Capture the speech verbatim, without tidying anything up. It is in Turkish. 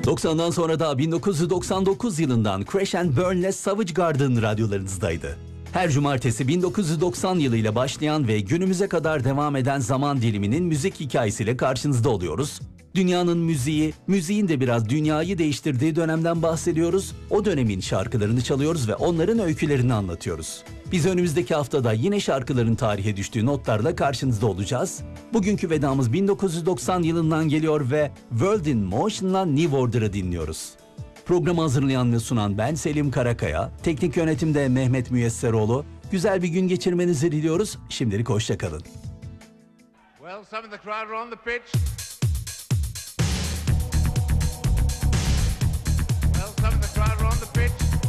doksandan sonra da bin dokuz yüz doksan dokuz yılından Crash and Burn'le Savage Garden radyolarınızdaydı. Her cumartesi bin dokuz yüz doksan yılıyla başlayan ve günümüze kadar devam eden zaman diliminin müzik hikayesiyle karşınızda oluyoruz. Dünyanın müziği, müziğin de biraz dünyayı değiştirdiği dönemden bahsediyoruz. O dönemin şarkılarını çalıyoruz ve onların öykülerini anlatıyoruz. Biz önümüzdeki haftada yine şarkıların tarihe düştüğü notlarla karşınızda olacağız. Bugünkü vedamız bin dokuz yüz doksan yılından geliyor ve World in Motion'la New Order'ı dinliyoruz. Programı hazırlayan ve sunan ben Selim Karakaya, teknik yönetimde Mehmet Müyesseroğlu. Güzel bir gün geçirmenizi diliyoruz. Şimdilik hoşça kalın. Well, some of the crowd are on the pitch. Well, some of the crowd are on the pitch.